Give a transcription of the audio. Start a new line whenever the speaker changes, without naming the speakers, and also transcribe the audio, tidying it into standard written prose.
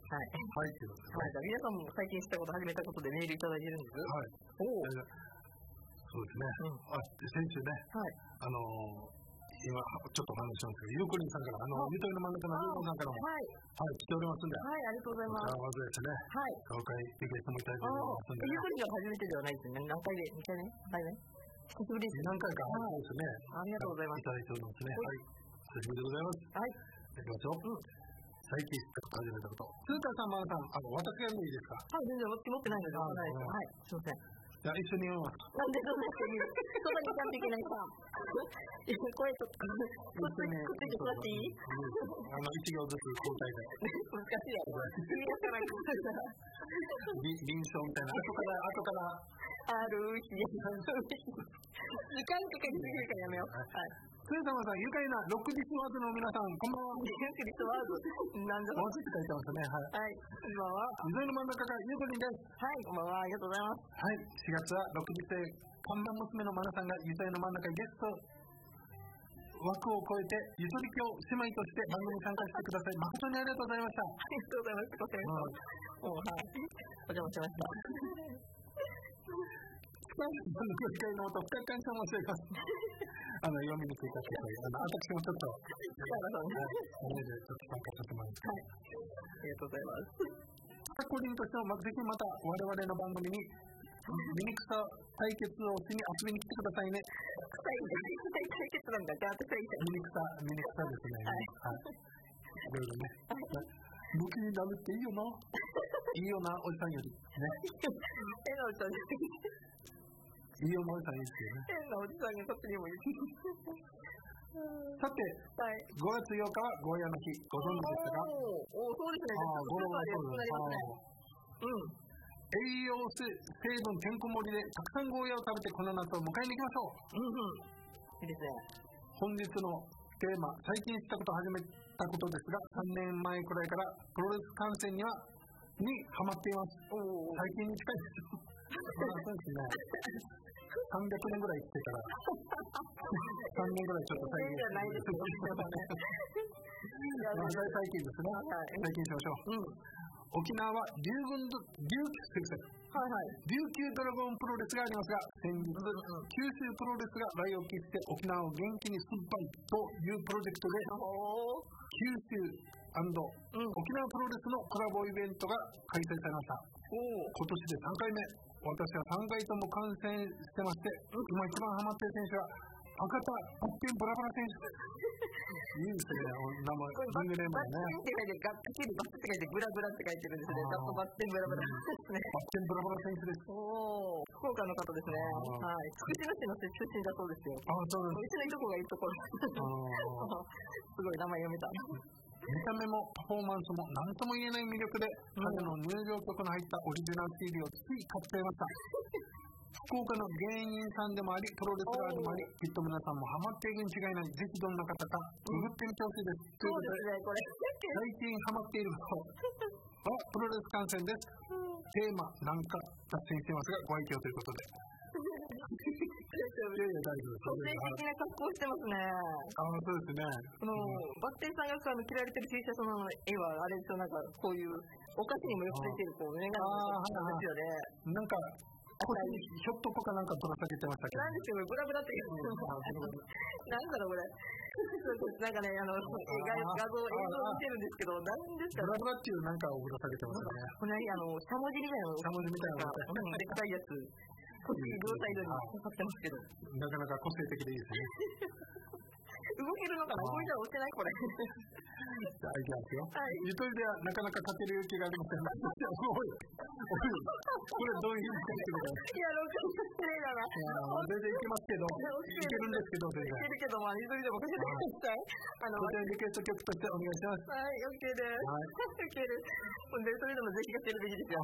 はい。
はい、ということで。
はい。皆さんも最近したこと、始めたことでメールいただいてるんです。
はい。そうですね。先週ね、今ちょっとお話したんですけど、ゆうこりんさんから、ゆとりの真ん中のゆうこさんからも、はい、来ておりますんで。
はい、ありがとうございます。
じゃあ、まずですね、はい。紹介できる人もいただいておりますんで。
ゆうこりんは初めてではないですね。何回で、2回目 ?3 回目久しぶりです。
何回か、そうですね。
ありがとうございます。
いただいておりますね。はい。久しぶりでございます。はい。いきますよ。最近知ったこと始めたこと。つーかさん、まなさん、私が読んでいいですか？
はい、全然持ってないので、はい、すいません。
じゃあ、一緒に読みます。
なんでそんな人に、そんなにちゃんといけないさ。声と、くっついてください。
一行ずつ交代で。
難しいやろ。意味わからんから。
臨床みたいな。後から。
ある日。時間かけてすぎるからやめよう。はい。
つーさまさん、愉快なロックディスワーズの皆さん、こんばんは。
ロックディスワーズなんだろう。
もうちょっと書いてますね。はい。
はい。こんばんは。
溝の真ん中からゆうこりんです。
はい、こんばんは。ありがとうございます。
はい。4月はロックディスで看板娘のまなさんがゆとりの真ん中にゲスト枠を超えてゆとり教姉妹として番組に参加してください。誠にありがとうございました。
ありがとうございます。はい。お邪魔しました。
の回の音、深い感謝申し上げます。読みにくいかって私もちょっと、ちょっと参加させてもらいます。
はい。ありがとうございます。
個人としても、ぜひまた我々の番組に、醜さ対決をしに遊びに来てくださいね。
対決なんだ。じゃあ、私は
醜さですね。はい。いろいろね。武器になるっていいよな。いいよな、おじさんより。ね。
変なおじさんです。
いいよな、おじさんいいですよね。
変なおじさんがこっちにもいる。
さて、5月8日はゴーヤの日、ご存知ですか？
そうですね。
ゴロゴロ栄養成分てんこ盛りでたくさんゴーヤを食べてこの夏を迎えに行きましょう。
いいですね。
本日のテーマ、最近したこと始めたことですが、3年前くらいからプロレス観戦にハマっています。最近に近いですよ。そうですね。300年ぐらい生きてから3年ぐらいちょっと最近
じゃないですよ。
最近ですね。最近しましょう。沖縄は琉球ドラゴンプロレスがありますが、先日、九州プロレスが来を切って沖縄を元気にすっぱいというプロジェクトで、九州&沖縄プロレスのコラボイベントが開催されました。今年で3回目。私は3回とも観戦してまして、今一番ハマっている選手は博多バッテンブラブラ選手。いいですね、名前、リングネームね。
バッテンって書いて、バッテンって書いて、ブラブラって書いてるんですね。バッテンブラブラですね。
バッテンブラブラ選手です。
福岡の方ですね。はい。福島市の出身だそうですよ。
そうです。
うちのいとこがいるところ。すごい名前読めた。
見た目もパフォーマンスも何とも言えない魅力で、彼の入場曲の入ったオリジナル CD をつい買っちゃいました。福岡の芸人さんでもあり、プロレスラーでもあり、きっと皆さんもハマっているに違いない。ぜひどんな方かググってみてほしいです。
そうですね、これ。
最近ハマっていることはプロレス観戦です。テーマなんか脱線してますが、ご愛嬌ということで。
個性的な格好してますね。
そうですね。
バッテンさんが着られてる T シャツの絵は、あれですよ、なんかこういうお菓子にもよくついてるこうメガネなんですよね。
なんか腰にひょっとこかなんかぶら下げてましたけど。
なんですよ、ブラブラって言うなんだろう、これ。なんかね、映像見てるんですけど、なんですか
ブラブラっていうなんかをぶら下げてましたね。
このしゃもじみたいなでっかいやつ。こっち両サイドに刺さってますけど。
なかなか個性的でいいですね。
動けるのかな？動いたら押せないこれ。
じゃあ、いきますよ。ゆとりではなかなか勝てる勇気がありません。これどういう意味ですか？
いや、6失礼だな。
全然いけますけど、いけるんですけど、全然。
いけるけど、ゆとりでも勝てないですか？
こちらにリクエスト曲としてお願いします。
はい、OK です。OK です。それでもぜひ勝てるべきですよ。